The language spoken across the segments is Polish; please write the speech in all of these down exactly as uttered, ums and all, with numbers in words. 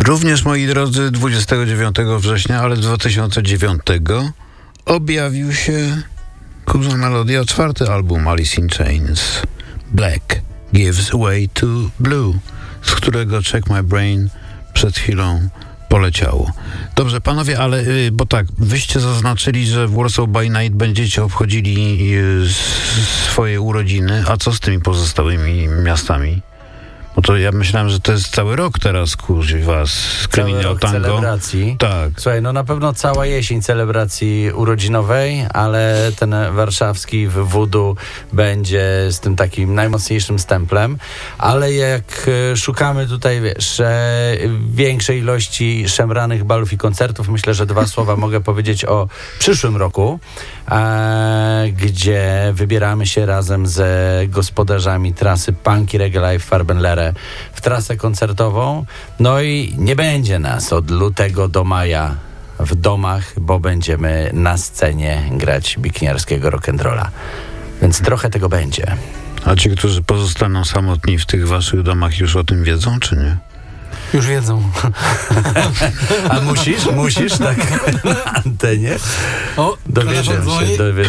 Również, moi drodzy, dwudziestego dziewiątego września, ale dwa tysiące dziewiątego objawił się Kuza Melodia, czwarty album Alice in Chains. Black Gives Way to Blue, z którego Check My Brain przed chwilą poleciało. Dobrze, panowie, ale, bo tak, wyście zaznaczyli, że w Warsaw by Night będziecie obchodzili swoje urodziny, a co z tymi pozostałymi miastami? Bo to ja myślałem, że to jest cały rok teraz, kurwa, z Criminal Tango. Celebracji. Tak. Słuchaj, no na pewno cała jesień celebracji urodzinowej, ale ten warszawski w Voodoo będzie z tym takim najmocniejszym stemplem, ale jak szukamy tutaj, wiesz, większej ilości szemranych balów i koncertów, myślę, że dwa słowa mogę powiedzieć o przyszłym roku, e, gdzie wybieramy się razem ze gospodarzami trasy Punky Reggae Live Farbenlere w trasę koncertową. No i nie będzie nas od lutego do maja w domach, bo będziemy na scenie grać bikiniarskiego rock'n'rolla. Więc trochę tego będzie. A ci, którzy pozostaną samotni w tych waszych domach, już o tym wiedzą, czy nie? Już wiedzą. A musisz? Musisz tak na antenie? O, dowiedzą się. Dowie...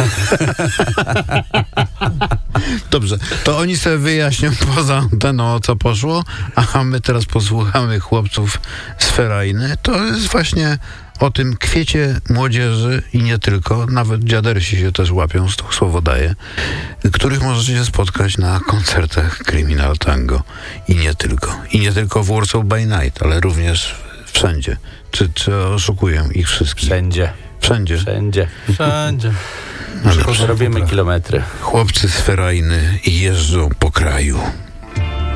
Dobrze, to oni sobie wyjaśnią poza anteną, o co poszło, a my teraz posłuchamy chłopców z Ferajny. To jest właśnie o tym kwiecie młodzieży i nie tylko, nawet dziadersi się też łapią, z tych słowo daję, których możecie spotkać na koncertach Criminal Tango i nie tylko. I nie tylko w Warsaw by Night, ale również wszędzie. Czy, czy oszukuję ich wszystkich? Wszędzie. Wszędzie. Wszędzie. Wszędzie. Robimy kilometry. Chłopcy z Ferajny jeżdżą po kraju.